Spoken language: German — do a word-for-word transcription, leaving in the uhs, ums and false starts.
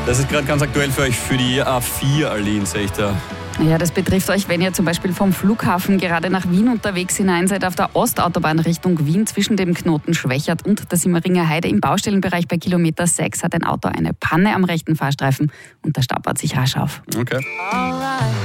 Das ist gerade ganz aktuell für euch, für die A vier, Aline, sehe ich da. Ja, das betrifft euch, wenn ihr zum Beispiel vom Flughafen gerade nach Wien unterwegs hinein seid, auf der Ostautobahn Richtung Wien zwischen dem Knoten Schwächert und der Simmeringer Heide im Baustellenbereich bei Kilometer sechs hat ein Auto eine Panne am rechten Fahrstreifen und der Stau baut sich rasch auf. Okay.